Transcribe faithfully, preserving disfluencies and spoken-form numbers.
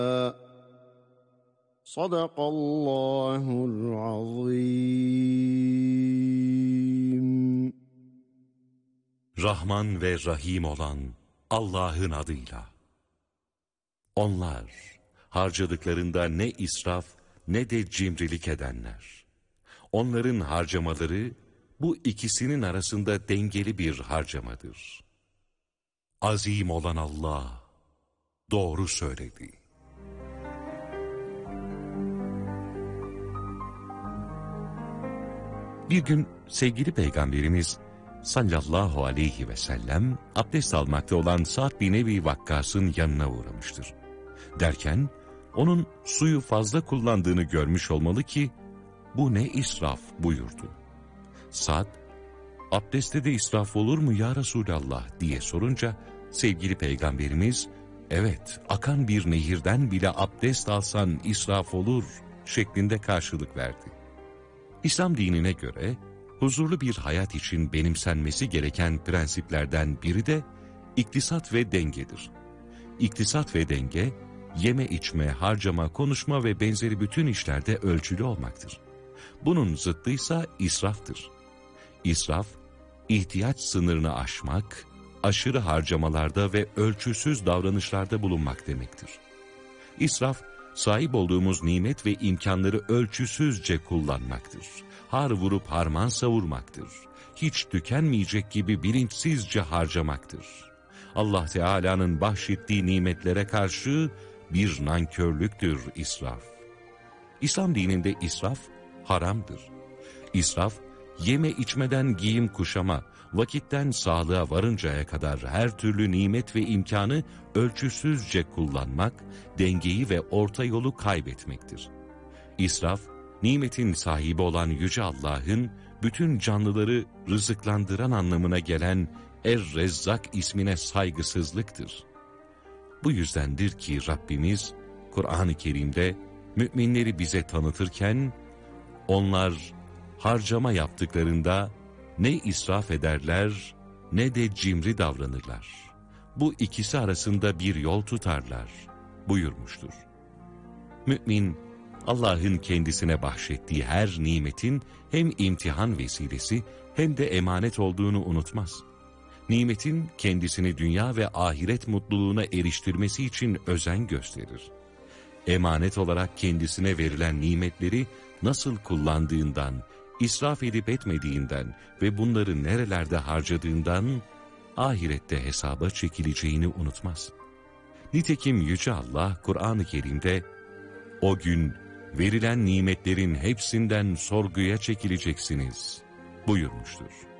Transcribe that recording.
Sadakallahul azim. Rahman ve Rahim olan Allah'ın adıyla. Onlar harcadıklarında ne israf ne de cimrilik edenler. Onların harcamaları bu ikisinin arasında dengeli bir harcamadır. Azim olan Allah doğru söyledi. Bir gün sevgili Peygamberimiz sallallahu aleyhi ve sellem abdest almakta olan Sa'd bin Ebi Vakkas'ın yanına uğramıştır. Derken onun suyu fazla kullandığını görmüş olmalı ki bu ne israf buyurdu. Sa'd, abdestte de israf olur mu ya Resulallah diye sorunca sevgili Peygamberimiz evet akan bir nehirden bile abdest alsan israf olur şeklinde karşılık verdi. İslam dinine göre huzurlu bir hayat için benimsenmesi gereken prensiplerden biri de iktisat ve dengedir. İktisat ve denge, yeme içme, harcama, konuşma ve benzeri bütün işlerde ölçülü olmaktır. Bunun zıttıysa israftır. İsraf, ihtiyaç sınırını aşmak, aşırı harcamalarda ve ölçüsüz davranışlarda bulunmak demektir. İsraf, sahip olduğumuz nimet ve imkanları ölçüsüzce kullanmaktır. Har vurup harman savurmaktır. Hiç tükenmeyecek gibi bilinçsizce harcamaktır. Allah Teala'nın bahşettiği nimetlere karşı bir nankörlüktür israf. İslam dininde israf haramdır. İsraf, yeme içmeden giyim kuşama, vakitten sağlığa varıncaya kadar her türlü nimet ve imkanı ölçüsüzce kullanmak, dengeyi ve orta yolu kaybetmektir. İsraf, nimetin sahibi olan Yüce Allah'ın bütün canlıları rızıklandıran anlamına gelen Er-Rezzak ismine saygısızlıktır. Bu yüzdendir ki Rabbimiz Kur'an-ı Kerim'de müminleri bize tanıtırken, onlar harcama yaptıklarında ne israf ederler ne de cimri davranırlar. Bu ikisi arasında bir yol tutarlar buyurmuştur. Mümin, Allah'ın kendisine bahşettiği her nimetin hem imtihan vesilesi hem de emanet olduğunu unutmaz. Nimetin kendisini dünya ve ahiret mutluluğuna eriştirmesi için özen gösterir. Emanet olarak kendisine verilen nimetleri nasıl kullandığından, israf edip etmediğinden ve bunları nerelerde harcadığından ahirette hesaba çekileceğini unutmaz. Nitekim Yüce Allah Kur'an-ı Kerim'de o gün verilen nimetlerin hepsinden sorguya çekileceksiniz buyurmuştur.